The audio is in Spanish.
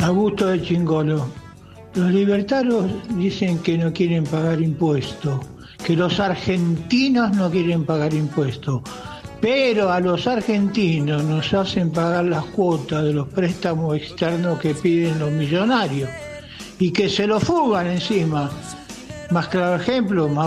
Augusto de Chingolo. Los libertarios dicen que no quieren pagar impuestos, que los argentinos no quieren pagar impuestos, pero a los argentinos nos hacen pagar las cuotas de los préstamos externos que piden los millonarios y que se lo fugan encima. Más claro ejemplo,